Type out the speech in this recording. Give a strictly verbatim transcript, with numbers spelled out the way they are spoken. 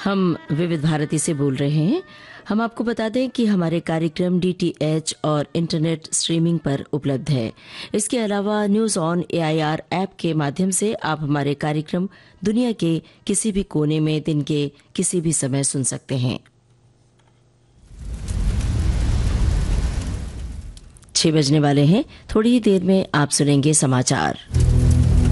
हम विविध भारती से बोल रहे हैं। हम आपको बता दें कि हमारे कार्यक्रम डी टी एच और इंटरनेट स्ट्रीमिंग पर उपलब्ध है। इसके अलावा news on A I R app के माध्यम से आप हमारे कार्यक्रम दुनिया के किसी भी कोने में दिन के किसी भी समय सुन सकते हैं। छह बजने वाले हैं। थोड़ी ही देर में आप सुनेंगे समाचार।